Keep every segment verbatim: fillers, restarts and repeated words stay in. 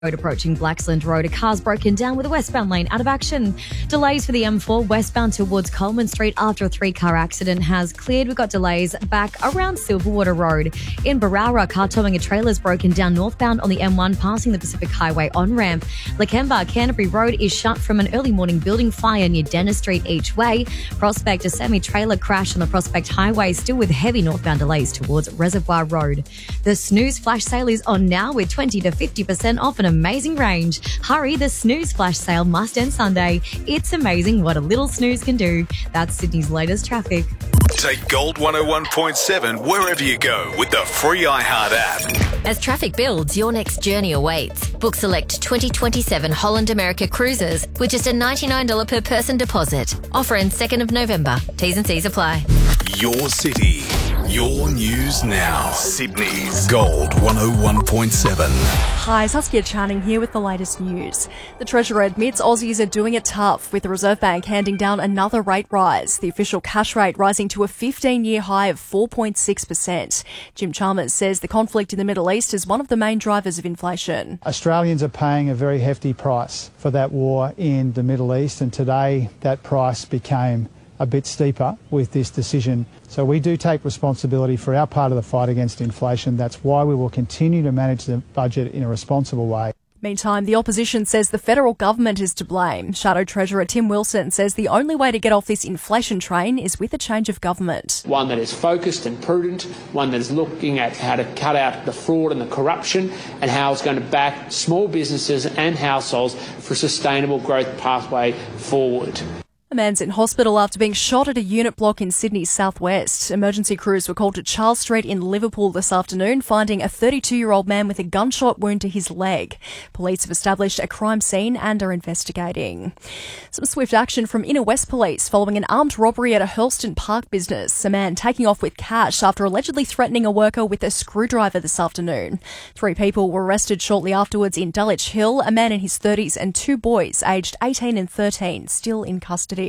Road approaching Blacksland Road, a car's broken down with a westbound lane out of action. Delays for the M four westbound towards Coleman Street after a three-car accident has cleared. We've got delays back around Silverwater Road. In Barara, car towing a trailer is broken down northbound on the M one passing the Pacific Highway on-ramp. Lakemba, Canterbury Road is shut from an early morning building fire near Dennis Street each way. Prospect, a semi-trailer crash on the Prospect Highway, still with heavy northbound delays towards Reservoir Road. The Snooze Flash Sale is on now with twenty to fifty percent off an amazing range. Hurry, the Snooze Flash Sale must end Sunday. It's amazing what a little snooze can do. That's Sydney's latest traffic. Take Gold one oh one point seven wherever you go with the free iHeart app. As traffic builds, your next journey awaits. Book select twenty twenty-seven Holland America cruises with just a ninety-nine dollars per person deposit. Offer ends second of November. T's and C's apply. Your city, your news now. Sydney's Gold one oh one point seven. Hi, Saskia Channing here with the latest news. The Treasurer admits Aussies are doing it tough, with the Reserve Bank handing down another rate rise, the official cash rate rising to a fifteen-year high of four point six percent. Jim Chalmers says the conflict in the Middle East is one of the main drivers of inflation. Australians are paying a very hefty price for that war in the Middle East, and today that price became a bit steeper with this decision. So we do take responsibility for our part of the fight against inflation. That's why we will continue to manage the budget in a responsible way. Meantime, the opposition says the federal government is to blame. Shadow Treasurer Tim Wilson says the only way to get off this inflation train is with a change of government. One that is focused and prudent, one that is looking at how to cut out the fraud and the corruption, and how it's going to back small businesses and households for a sustainable growth pathway forward. A man's in hospital after being shot at a unit block in Sydney's southwest. Emergency crews were called to Charles Street in Liverpool this afternoon, finding a thirty-two-year-old man with a gunshot wound to his leg. Police have established a crime scene and are investigating. Some swift action from Inner West Police following an armed robbery at a Hurlston Park business. A man taking off with cash after allegedly threatening a worker with a screwdriver this afternoon. Three people were arrested shortly afterwards in Dulwich Hill, a man in his thirties and two boys aged eighteen and thirteen still in custody.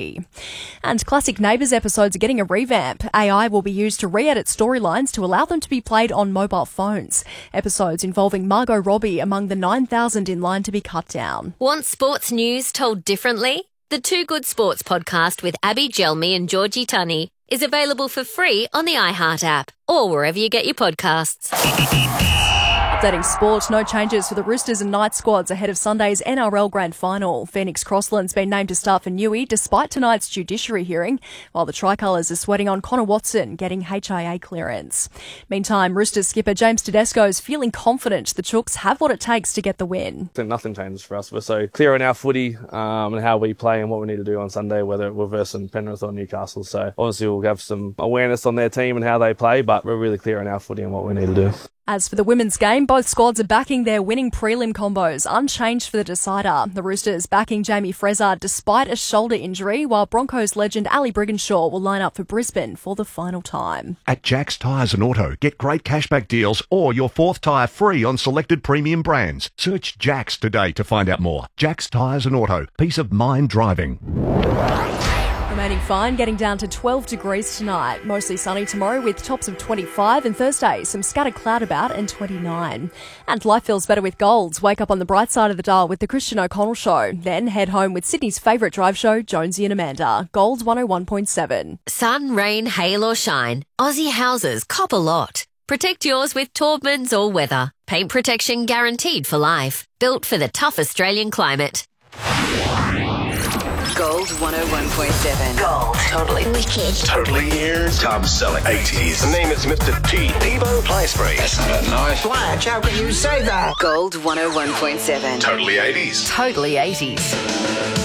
And classic Neighbours episodes are getting a revamp. A I will be used to re-edit storylines to allow them to be played on mobile phones. Episodes involving Margot Robbie among the nine thousand in line to be cut down. Want sports news told differently? The Two Good Sports podcast with Abby Gelmi and Georgie Tunney is available for free on the iHeart app or wherever you get your podcasts. Updating sport, no changes for the Roosters and Knights squads ahead of Sunday's N R L Grand Final. Phoenix Crossland's been named to start for Newey despite tonight's judiciary hearing, while the Tricolours are sweating on Connor Watson getting H I A clearance. Meantime, Roosters skipper James Tedesco is feeling confident the Chooks have what it takes to get the win. I think nothing changes for us. We're so clear on our footy um, and how we play and what we need to do on Sunday, whether we're versing Penrith or Newcastle. So obviously we'll have some awareness on their team and how they play, but we're really clear on our footy and what we need to do. As for the women's game, both squads are backing their winning prelim combos, unchanged for the decider. The Roosters backing Jamie Frezard despite a shoulder injury, while Broncos legend Ali Brigginshaw will line up for Brisbane for the final time. At Jack's Tyres and Auto, get great cashback deals or your fourth tyre free on selected premium brands. Search Jack's today to find out more. Jack's Tyres and Auto, peace of mind driving. Remaining fine, getting down to twelve degrees tonight. Mostly sunny tomorrow with tops of twenty-five, and Thursday some scattered cloud about and twenty-nine. And life feels better with Golds. Wake up on the bright side of the dial with the Christian O'Connell Show. Then head home with Sydney's favourite drive show, Jonesy and Amanda. Golds one oh one point seven. Sun, rain, hail or shine, Aussie houses cop a lot. Protect yours with Taubman's All Weather. Paint protection guaranteed for life. Built for the tough Australian climate. Gold one oh one point seven. Gold. Totally wicked. Totally ears. Top selling eighties. The name is Mister T. Devo Play Spray. That's not nice. Blanche, how can you say that? Gold one oh one point seven. Totally eighties. Totally eighties.